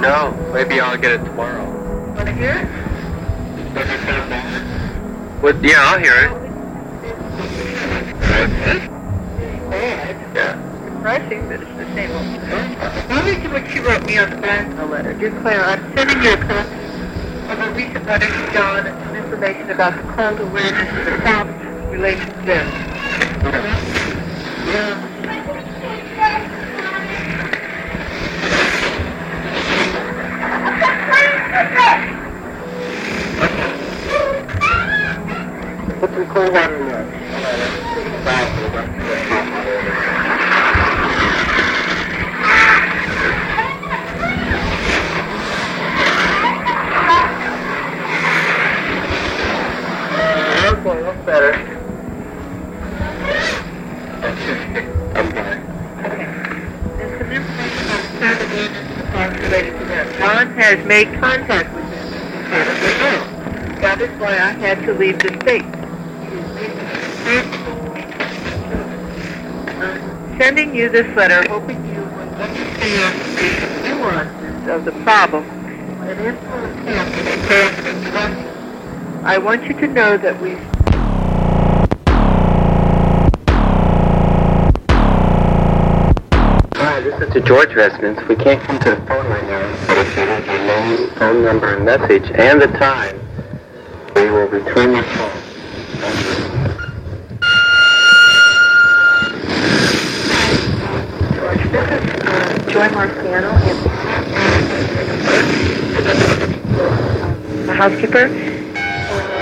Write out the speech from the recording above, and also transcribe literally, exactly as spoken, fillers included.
know. Maybe I'll get it tomorrow. Want to hear it? Does it sound bad? What? Yeah, I'll hear it. Bad. Yeah. Refreshing, but it's the same old. Now listen what she wrote me on the back of the letter. Dear Claire, I'm sending you a copy of a recent letter to John and some information about the cold awareness of the problems related to them. Yeah. Put some cold water in there. Okay, that's better. I'm fine. Okay. There's some information about the cold awareness of the problems related to them. John has made contact with them. That is why I had to leave the state. I'm sending you this letter, hoping you will understand the nuances of the problem and influence him in advancing justice. I want you to know that we. Hi, this is to George Residence. We can't come to the phone right now, but if you leave your name, phone number, and message, and the time, we will return your call. George, this is uh, Joy Marciano, and the housekeeper.